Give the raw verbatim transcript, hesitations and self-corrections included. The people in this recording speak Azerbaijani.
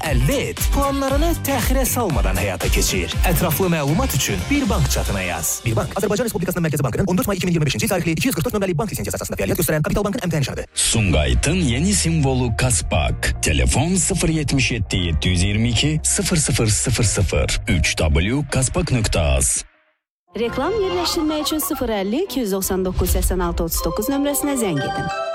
əldə et. Planlarını təxirə salmadan həyata keçir. Ətraflı məlumat üçün bir bank çatına yaz. Bir bank Azərbaycan Respublikasının Mərkəzi Bankının on dörd may iki min iyirmi beşinci il tarixli iki yüz qırx dörd nömrəli bank lisenziyası əsasında fəaliyyət göstərən Kapital Bankın əmtəə nişanıdır. Sumqayıtın yeni simvolu Kaspak. Telefon sıfır yetmiş yeddi yeddi yüz iyirmi iki sıfır sıfır sıfır sıfır üç w kaspak nöqtə az. Reklam yerləşdirmək üçün sıfır əlli iki yüz doxsan doqquz səksən altı otuz doqquz nömrəsinə zəng edin.